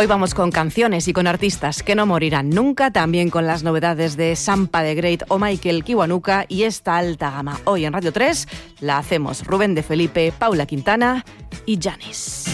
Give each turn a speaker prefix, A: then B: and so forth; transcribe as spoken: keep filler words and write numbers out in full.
A: Hoy vamos con canciones y con artistas que no morirán nunca, también con las novedades de Sampa the Great o Michael Kiwanuka y esta alta gama. Hoy en Radio tres la hacemos Rubén de Felipe, Paula Quintana y Janis.